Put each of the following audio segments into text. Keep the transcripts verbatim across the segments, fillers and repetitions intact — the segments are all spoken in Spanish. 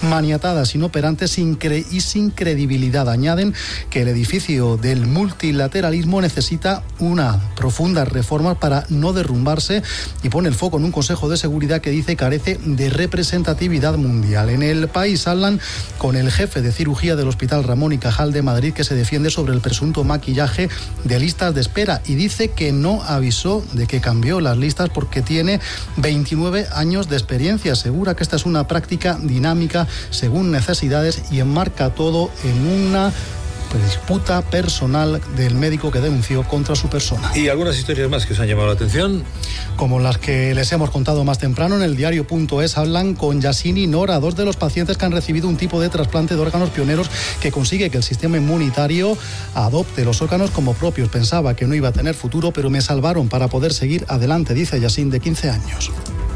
maniatadas, inoperantes sin cre- y sin credibilidad. Añaden que el edificio del multilateralismo necesita una profunda reforma para no derrumbarse y pone el foco en un Consejo de Seguridad que dice carece de representatividad mundial. En El País hablan con el jefe de cirugía del Hospital Ramón y Cajal de Madrid, que se defiende sobre el presunto maquillaje de listas de espera y dice que no avisó de que cambió las listas porque tiene veintinueve años de experiencia. Asegura que esta es una práctica dinámica según necesidades y enmarca todo en una disputa personal del médico que denunció contra su persona. ¿Y algunas historias más que os han llamado la atención? Como las que les hemos contado más temprano, en el diario punto es hablan con Yasin y Nora, dos de los pacientes que han recibido un tipo de trasplante de órganos pioneros que consigue que el sistema inmunitario adopte los órganos como propios. Pensaba que no iba a tener futuro, pero me salvaron para poder seguir adelante, dice Yasin, de quince años.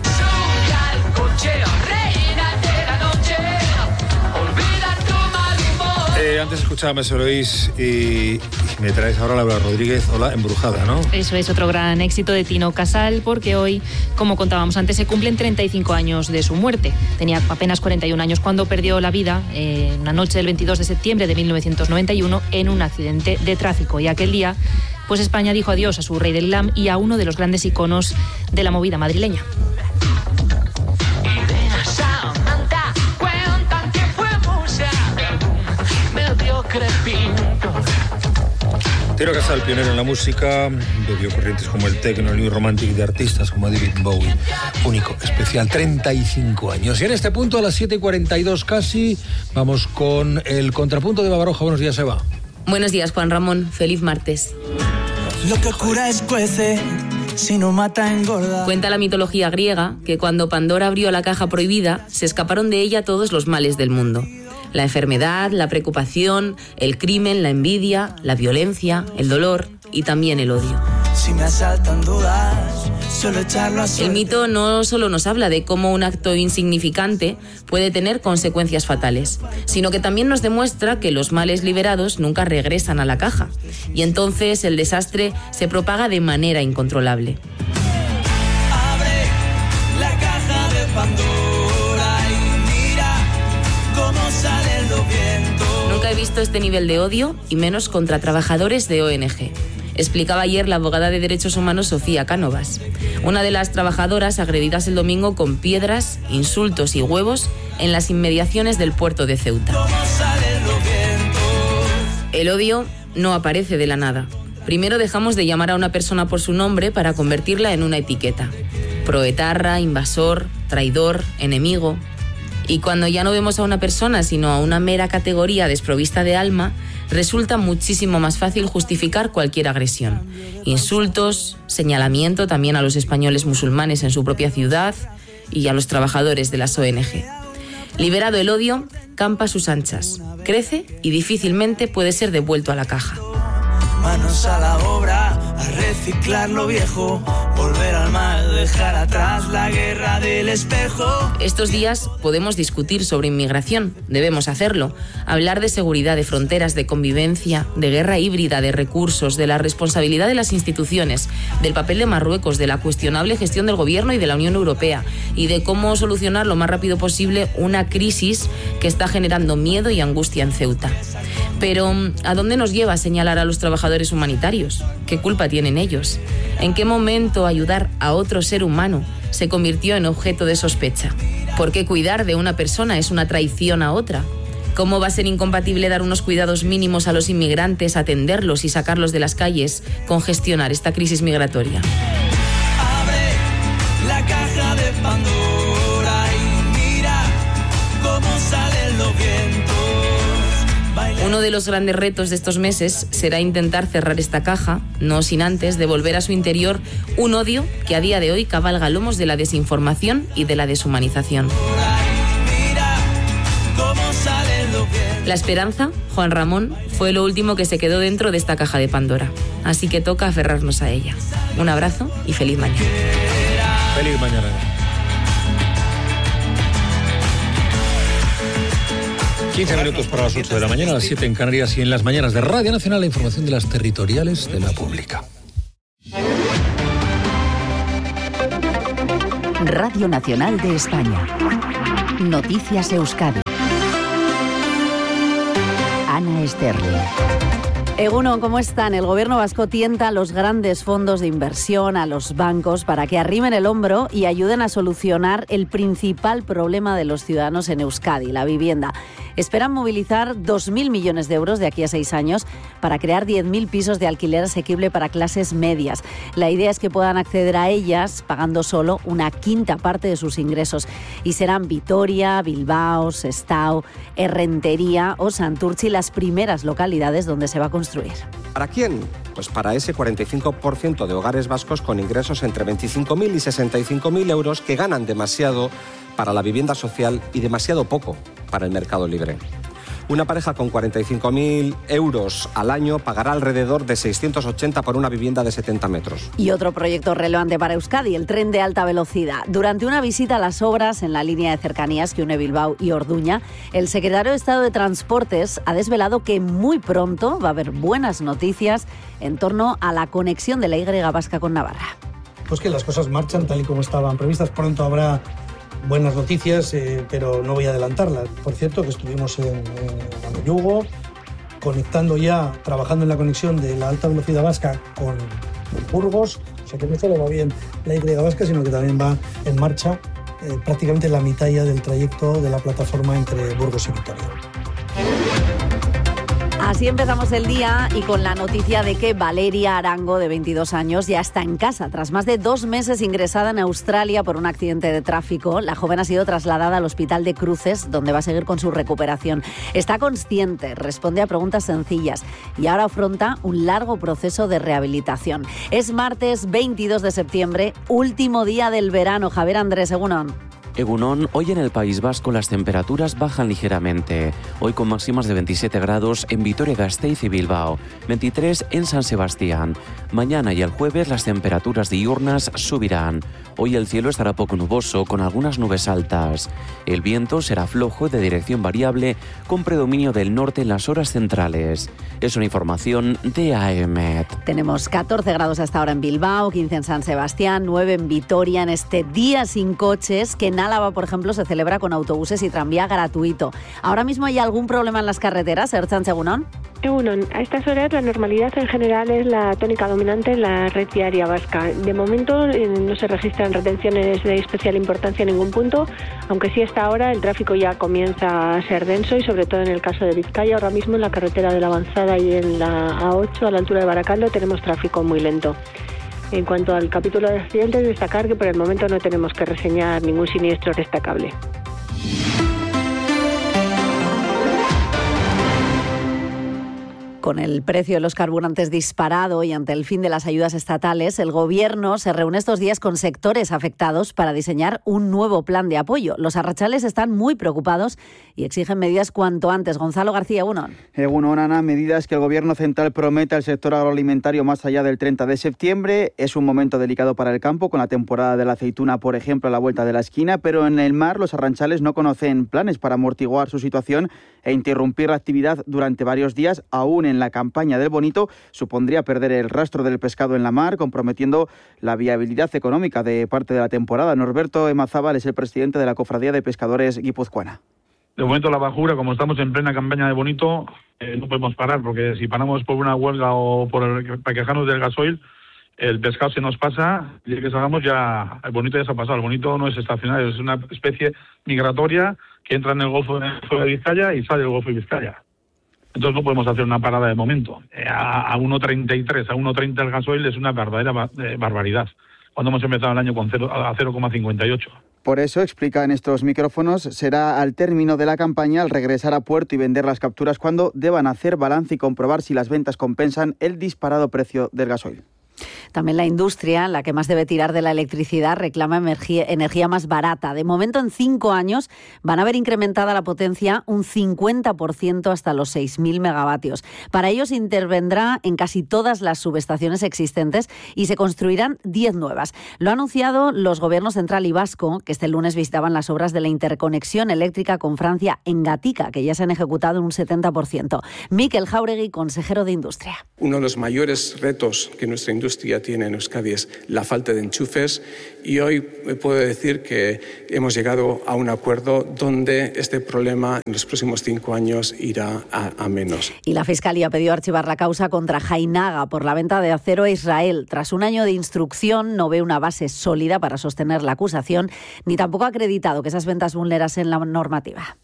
Eh, antes escuchaba Mesero Luis y, y me traes ahora Laura Rodríguez, Hola Embrujada, ¿no? Eso es otro gran éxito de Tino Casal, porque hoy, como contábamos antes, se cumplen treinta y cinco años de su muerte. Tenía apenas cuarenta y un años cuando perdió la vida en eh, una noche del veintidós de septiembre de mil novecientos noventa y uno en un accidente de tráfico. Y aquel día, pues España dijo adiós a su rey del glam y a uno de los grandes iconos de la movida madrileña. Tino Casal, pionero en la música, bebió corrientes como el techno, el new romantic de artistas como David Bowie. Único, especial, treinta y cinco años. Y en este punto, a las siete y cuarenta y dos casi, vamos con el contrapunto de Babaroja. Buenos días, Eva. Buenos días, Juan Ramón. Feliz martes. Lo que cura escuece, si no mata engorda. Cuenta la mitología griega que cuando Pandora abrió la caja prohibida, se escaparon de ella todos los males del mundo. La enfermedad, la preocupación, el crimen, la envidia, la violencia, el dolor y también el odio. Si me asaltan dudas, suelo echarlo a suerte. El mito no solo nos habla de cómo un acto insignificante puede tener consecuencias fatales, sino que también nos demuestra que los males liberados nunca regresan a la caja, y entonces el desastre se propaga de manera incontrolable. Abre la caja de Pandora y mira cómo salen los vientos. Nunca he visto este nivel de odio, y menos contra trabajadores de O N Ge. Explicaba ayer la abogada de Derechos Humanos Sofía Cánovas, una de las trabajadoras agredidas el domingo con piedras, insultos y huevos en las inmediaciones del puerto de Ceuta. El odio no aparece de la nada. Primero dejamos de llamar a una persona por su nombre para convertirla en una etiqueta. Proetarra, invasor, traidor, enemigo. Y cuando ya no vemos a una persona, sino a una mera categoría desprovista de alma, resulta muchísimo más fácil justificar cualquier agresión. Insultos, señalamiento también a los españoles musulmanes en su propia ciudad y a los trabajadores de las O N Ge. Liberado el odio, campa a sus anchas, crece y difícilmente puede ser devuelto a la caja. Manos a la obra, a reciclar lo viejo, volver al mal, dejar atrás la guerra del espejo. Estos días podemos discutir sobre inmigración, debemos hacerlo, hablar de seguridad, de fronteras, de convivencia, de guerra híbrida, de recursos, de la responsabilidad de las instituciones, del papel de Marruecos, de la cuestionable gestión del gobierno y de la Unión Europea, y de cómo solucionar lo más rápido posible una crisis que está generando miedo y angustia en Ceuta. Pero, ¿a dónde nos lleva señalar a los trabajadores humanitarios? ¿Qué culpa tienen ellos? ¿En qué momento ayudar a otro ser humano se convirtió en objeto de sospecha? ¿Por qué cuidar de una persona es una traición a otra? ¿Cómo va a ser incompatible dar unos cuidados mínimos a los inmigrantes, atenderlos y sacarlos de las calles con gestionar esta crisis migratoria? Abre la caja de Pandora y mira cómo salen los vientos. Uno de los grandes retos de estos meses será intentar cerrar esta caja, no sin antes devolver a su interior un odio que a día de hoy cabalga lomos de la desinformación y de la deshumanización. La esperanza, Juan Ramón, fue lo último que se quedó dentro de esta caja de Pandora. Así que toca aferrarnos a ella. Un abrazo y feliz mañana. Feliz mañana. quince minutos para las ocho de la mañana, a las siete en Canarias, y en las mañanas de Radio Nacional la información de las territoriales de la pública. Radio Nacional de España. Noticias Euskadi. Alsina Sterling. Egunon, ¿cómo están? El gobierno vasco tienta a los grandes fondos de inversión, a los bancos, para que arrimen el hombro y ayuden a solucionar el principal problema de los ciudadanos en Euskadi, la vivienda. Esperan movilizar dos mil millones de euros de aquí a seis años para crear diez mil pisos de alquiler asequible para clases medias. La idea es que puedan acceder a ellas pagando solo una quinta parte de sus ingresos. Y serán Vitoria, Bilbao, Sestao, Errentería o Santurtzi las primeras localidades donde se va a construir. ¿Para quién? Pues para ese cuarenta y cinco por ciento de hogares vascos con ingresos entre veinticinco mil y sesenta y cinco mil euros que ganan demasiado para la vivienda social y demasiado poco para el mercado libre. Una pareja con cuarenta y cinco mil euros al año pagará alrededor de seiscientos ochenta por una vivienda de setenta metros. Y otro proyecto relevante para Euskadi, el tren de alta velocidad. Durante una visita a las obras en la línea de cercanías que une Bilbao y Orduña, el secretario de Estado de Transportes ha desvelado que muy pronto va a haber buenas noticias en torno a la conexión de la Y vasca con Navarra. Pues que las cosas marchan tal y como estaban previstas. Pronto habrá buenas noticias, eh, pero no voy a adelantarlas. Por cierto, que estuvimos en, en Ameyugo, conectando ya, trabajando en la conexión de la alta velocidad vasca con Burgos. O sea que no solo va bien la Y vasca, sino que también va en marcha eh, prácticamente la mitad ya del trayecto de la plataforma entre Burgos y Vitoria. Así empezamos el día y con la noticia de que Valeria Arango, de veintidós años, ya está en casa. Tras más de dos meses ingresada en Australia por un accidente de tráfico, la joven ha sido trasladada al hospital de Cruces, donde va a seguir con su recuperación. Está consciente, responde a preguntas sencillas y ahora afronta un largo proceso de rehabilitación. Es martes veintidós de septiembre, último día del verano. Javier Andrés, egunon. Egunon, hoy en el País Vasco las temperaturas bajan ligeramente. Hoy con máximas de veintisiete grados en Vitoria-Gasteiz y Bilbao, veintitrés en San Sebastián. Mañana y el jueves las temperaturas diurnas subirán. Hoy el cielo estará poco nuboso con algunas nubes altas. El viento será flojo de dirección variable con predominio del norte en las horas centrales. Es una información de A E M E T. Tenemos catorce grados hasta ahora en Bilbao, quince en San Sebastián, nueve en Vitoria en este día sin coches que en Álava, por ejemplo, se celebra con autobuses y tranvía gratuito. ¿Ahora mismo hay algún problema en las carreteras, Ertzaintza, egunon? Egunon, a estas horas la normalidad en general es la tónica dominante en la red viaria vasca. De momento eh, no se registran retenciones de especial importancia en ningún punto, aunque sí hasta ahora el tráfico ya comienza a ser denso y sobre todo en el caso de Vizcaya. Ahora mismo en la carretera de la Avanzada y en la A ocho a la altura de Baracaldo tenemos tráfico muy lento. En cuanto al capítulo de accidentes, destacar que por el momento no tenemos que reseñar ningún siniestro destacable. Con el precio de los carburantes disparado y ante el fin de las ayudas estatales, el Gobierno se reúne estos días con sectores afectados para diseñar un nuevo plan de apoyo. Los arrachales están muy preocupados y exigen medidas cuanto antes. Gonzalo García, egunon. Egunon, Ana, medidas que el Gobierno central promete al sector agroalimentario más allá del treinta de septiembre. Es un momento delicado para el campo, con la temporada de la aceituna, por ejemplo, a la vuelta de la esquina, pero en el mar los arranchales no conocen planes para amortiguar su situación e interrumpir la actividad durante varios días. Aún en la campaña del bonito supondría perder el rastro del pescado en la mar, comprometiendo la viabilidad económica de parte de la temporada. Norberto Emazábal es el presidente de la Cofradía de Pescadores Guipuzcoana. De momento la bajura, como estamos en plena campaña de bonito, eh, no podemos parar, porque si paramos por una huelga o por el, para quejarnos del gasoil, el pescado se nos pasa y el que salgamos ya, el bonito ya se ha pasado. El bonito no es estacionario, es una especie migratoria que entra en el Golfo de Vizcaya y sale del Golfo de Vizcaya. Entonces no podemos hacer una parada de momento. Eh, a, a uno treinta y tres, a uno treinta el gasoil es una verdadera bar, eh, barbaridad. Cuando hemos empezado el año con cero, a cero coma cincuenta y ocho. Por eso, explica en estos micrófonos, será al término de la campaña al regresar a puerto y vender las capturas cuando deban hacer balance y comprobar si las ventas compensan el disparado precio del gasoil. También la industria, la que más debe tirar de la electricidad, reclama energía, energía más barata. De momento, en cinco años, van a ver incrementada la potencia un cincuenta por ciento hasta los seis mil megavatios. Para ello se intervendrá en casi todas las subestaciones existentes y se construirán diez nuevas. Lo han anunciado los gobiernos central y vasco, que este lunes visitaban las obras de la interconexión eléctrica con Francia en Gatica, que ya se han ejecutado en un setenta por ciento. Mikel Jauregui, consejero de Industria. Uno de los mayores retos que nuestra industria esto ya tiene en Euskadi es la falta de enchufes, y hoy puedo decir que hemos llegado a un acuerdo donde este problema en los próximos cinco años irá a, a menos. Y la Fiscalía ha pedido archivar la causa contra Jainaga por la venta de acero a Israel. Tras un año de instrucción, no ve una base sólida para sostener la acusación, ni tampoco ha acreditado que esas ventas vulnerasen la normativa.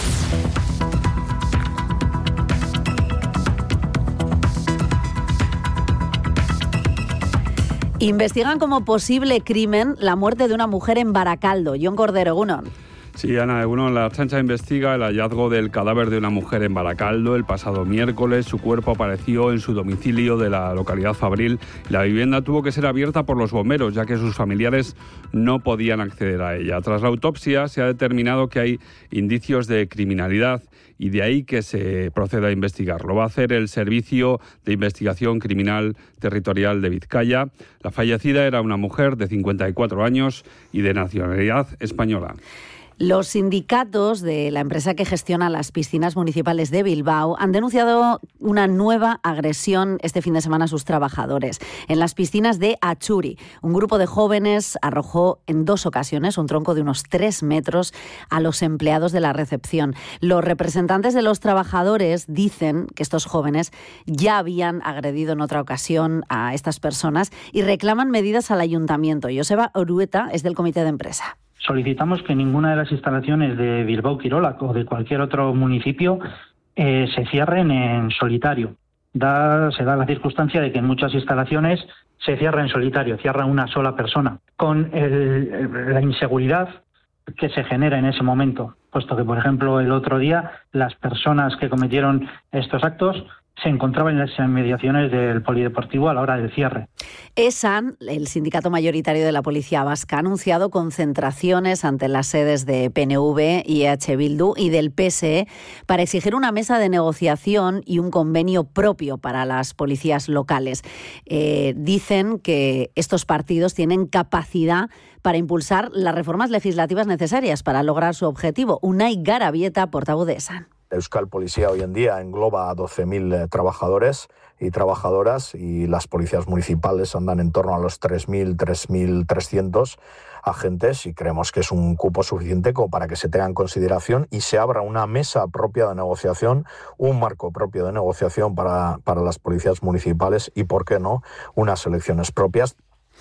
Investigan como posible crimen la muerte de una mujer en Baracaldo. John Cordero, Egunon. Sí, Ana, uno, la Ertzaintza investiga el hallazgo del cadáver de una mujer en Baracaldo. El pasado miércoles su cuerpo apareció en su domicilio de la localidad Fabril. La vivienda tuvo que ser abierta por los bomberos, ya que sus familiares no podían acceder a ella. Tras la autopsia se ha determinado que hay indicios de criminalidad y de ahí que se proceda a investigar. Lo va a hacer el Servicio de Investigación Criminal Territorial de Vizcaya. La fallecida era una mujer de cincuenta y cuatro años y de nacionalidad española. Los sindicatos de la empresa que gestiona las piscinas municipales de Bilbao han denunciado una nueva agresión este fin de semana a sus trabajadores. En las piscinas de Achuri, un grupo de jóvenes arrojó en dos ocasiones un tronco de unos tres metros a los empleados de la recepción. Los representantes de los trabajadores dicen que estos jóvenes ya habían agredido en otra ocasión a estas personas y reclaman medidas al ayuntamiento. Joseba Orueta es del comité de empresa. Solicitamos que ninguna de las instalaciones de Bilbao Kirola o de cualquier otro municipio eh, se cierren en solitario. Da, se da la circunstancia de que en muchas instalaciones se cierra en solitario, cierra una sola persona, con el, la inseguridad que se genera en ese momento, puesto que, por ejemplo, el otro día las personas que cometieron estos actos se encontraban en las inmediaciones del polideportivo a la hora del cierre. ESAN, el sindicato mayoritario de la policía vasca, ha anunciado concentraciones ante las sedes de P N V y E H Bildu y del P S E para exigir una mesa de negociación y un convenio propio para las policías locales. Eh, dicen que estos partidos tienen capacidad para impulsar las reformas legislativas necesarias para lograr su objetivo. Unai Garabieta, portavoz de ESAN. Euskal Policía hoy en día engloba a doce mil trabajadores y trabajadoras, y las policías municipales andan en torno a los tres mil, tres mil trescientos agentes, y creemos que es un cupo suficiente como para que se tenga en consideración y se abra una mesa propia de negociación, un marco propio de negociación para, para las policías municipales y, ¿por qué no?, unas elecciones propias.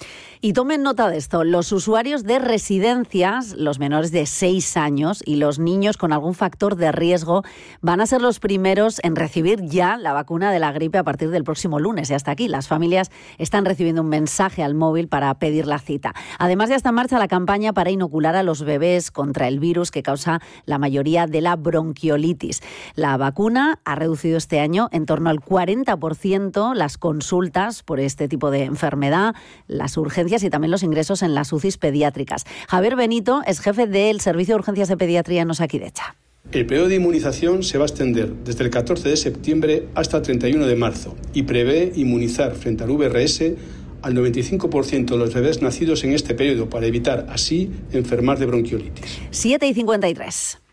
Y tomen nota de esto, los usuarios de residencias, los menores de seis años y los niños con algún factor de riesgo van a ser los primeros en recibir ya la vacuna de la gripe a partir del próximo lunes. Y hasta aquí, las familias están recibiendo un mensaje al móvil para pedir la cita. Además, ya está en marcha la campaña para inocular a los bebés contra el virus que causa la mayoría de la bronquiolitis. La vacuna ha reducido este año en torno al cuarenta por ciento las consultas por este tipo de enfermedad, las urgencias y también los ingresos en las U C Is pediátricas. Javier Benito es jefe del Servicio de Urgencias de Pediatría en Osakidecha. El periodo de inmunización se va a extender desde el catorce de septiembre hasta el treinta y uno de marzo y prevé inmunizar frente al V R S al noventa y cinco por ciento de los bebés nacidos en este periodo para evitar así enfermar de bronquiolitis. siete y cincuenta y tres.